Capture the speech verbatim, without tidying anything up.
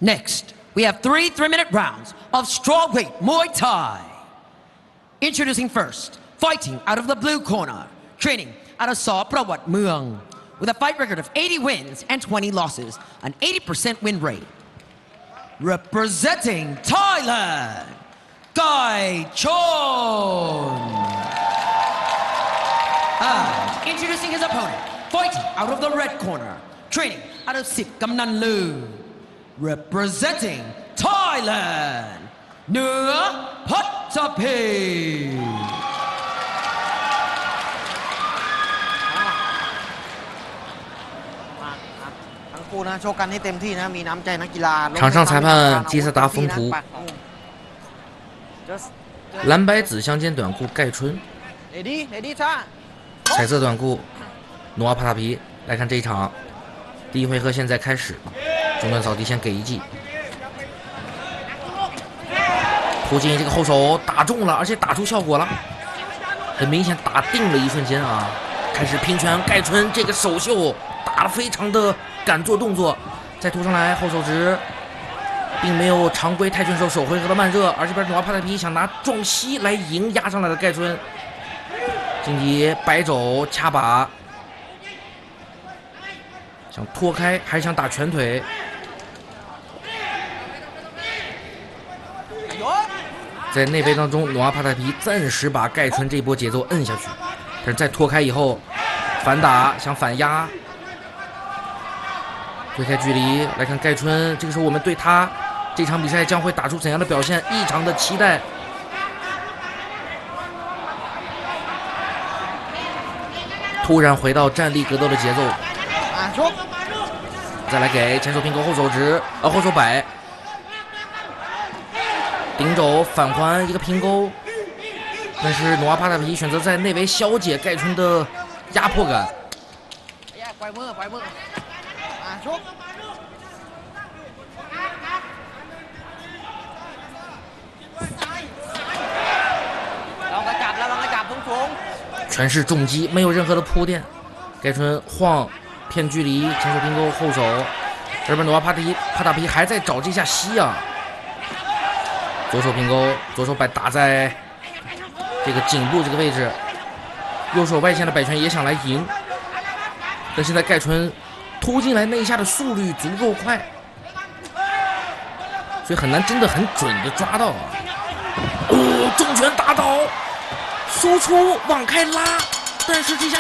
Next, we have three three-minute rounds of strawweight Muay Thai. Introducing first, fighting out of the blue corner, training out of Saw Prawat Muang, with a fight record of eighty wins and twenty losses, an eighty percent win rate. Representing Thailand, Gai Chon. And introducing his opponent, fighting out of the red corner, training out of Sip Gamnan Lu. Representing Thailand, Nua Pattapi. 场上裁判基斯达风图，蓝白子相间短裤盖春，彩色短裤努阿帕塔皮。来看这一场，第一回合现在开始，中段扫地先给一记，突进这个后手打中了，而且打出效果了，很明显打定了一瞬间啊，开始拼拳，盖春这个手袖打得非常的敢做动作，再突上来后手直，并没有常规泰拳手首回合的慢热，而这边努阿帕塔皮想拿撞膝来迎压上来的盖春，晋级摆肘掐把，想拖开还是想打拳腿？在内背当中，努阿帕塔皮暂时把盖春这一波节奏摁下去，但是在拖开以后反打想反压。推开距离来看盖春，这个时候我们对他这场比赛将会打出怎样的表现异常的期待。突然回到站立格斗的节奏，再来给前手平勾后手直，呃后手摆，顶肘返还一个平勾，但是努阿帕塔皮选择在内围消解盖春的压迫感。全是重击，没有任何的铺垫。盖春晃骗距离，前手平勾后手，日本努阿帕提帕塔皮还在找这下膝啊！左手平勾，左手摆打在这个颈部这个位置，右手外线的摆拳也想来赢，但现在盖春突进来那一下的速率足够快，所以很难真的很准的抓到啊！哦，重拳打倒，输出往开拉，但是这下